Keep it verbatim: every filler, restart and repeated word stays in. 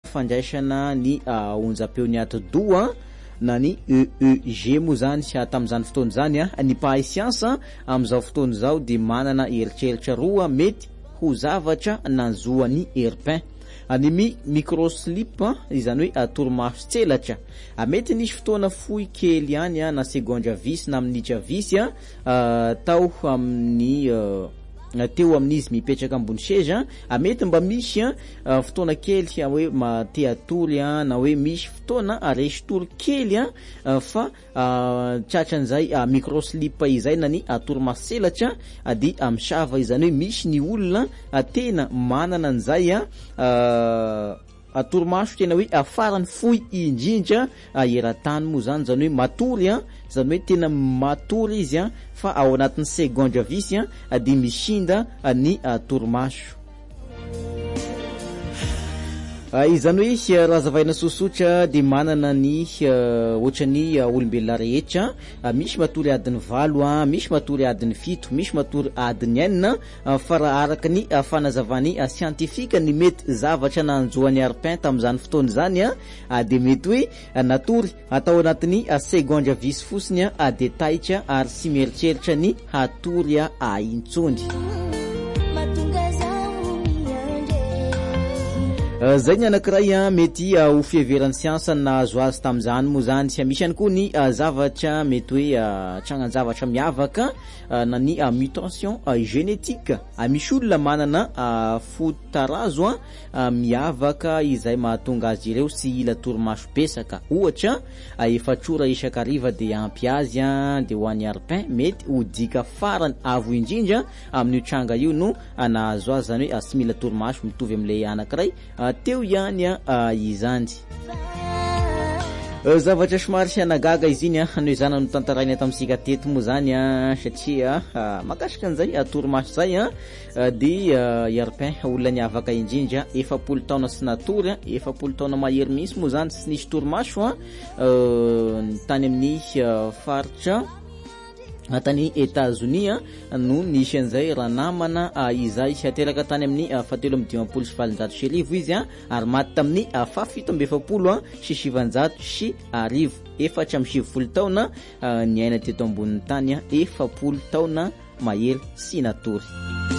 fandraisana ny uh, onjam-peon'ny atidoha na ny E E G moa zany tamin'izany fotoana zany a ny mpahay siansa amin'izao fotoana zao de manana eritreritra roa mety ho zavatra nanzoany erpin. Any mi microslip izany hoe torimaso tselatra mety nisy fotoana fohy kely ihany na segondra visy na minitra visy uh, tao amin'ny uh, teo amin'izy mipetraka ambony seza mety mba misy uh, fotoana kely hoe mate atory na hoe misy fotoana resitory kely uh, fa uh, tratran'izay uh, microslip izay na ny torimaso tselatra uh, de amsava izany hoe misy ny olona uh, tena manana an'izay uh, atorimaso tena hoe afarany fohy indrindra eran-tany moa zany zany hoe matory a zany hoe tena matory izy a fa ao anatin'ny segondra visy a de mishinda ny torimaso. Uh, izany hoe raha zavaina sosotra de manana ny uh, ohatrany uh, olombelona rehetra uh, misy matory adiny valo uh, misy matory adiny fito misy matory adiny enina uh, fa raha araka ny uh, fanazavany uh, siantifika ny mety zavatra nanjoany arpin tamin'izany fotoana zany uh, de mety hoe uh, natory atao anatin'ny uh, segondra visy fosiny uh, de taitra ary sy mieritreritra ny hatory uh, intsony. Uh, zay ny anankiray uh, mety uh, ho fiheveran'ny siansa nahazo azy tamin'izany moa zany sy misy ihany koa ny uh, zavatra mety hoe uh, trangan-javatra miavaka uh, na ny uh, mutation uh, génétique uh, misy olona manana uh, fotarazo uh, miavaka izay mahatonga azy ireo sy ila torimaso besaka ohatra uh, efatrora isakariva de ampy azy uh, de ho an'ny arpin mety ho dika farany avo indrindra amin'io tranga io no uh, nahazo azy zany hoe uh, sy mila torimaso mitovy amin'ilay anankiray uh, teo ihany uh, izany uh, zavatra somary sy anagaga izy iny uh, no izana no tantaraina tamintsika teto moa zany uh, satria uh, makasika an'izay uh, torimaso zay uh, uh, de uh, arpin olona ny avaka indrindra efapolo taona sy natory efapolo taona mahery mihitsy moa zany sy nisy torimaso uh, uh, tany amin'ny uh, faritra atany États-Unis no nisy an'izay raha namana izay ateraka tany amin'ny fahatelo amby dimampolo sy valonjato sy arivo izy ary maty tamin'ny fahafito amby efapolo sy sivanjato sy arivo efatra amby sivifolo taona ny aina teto ambonin'ny tany efapolo taona mahery sy natory.